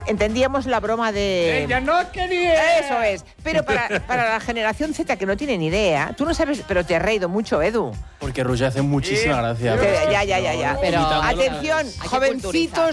entendíamos la broma de... ¡Ella no quería! Eso es. Pero para la generación Z que no tiene ni idea, tú no sabes, pero te has reído mucho, Edu. Porque Roger hace muchísima gracia. Ya. Pero atención, hay que jovencitos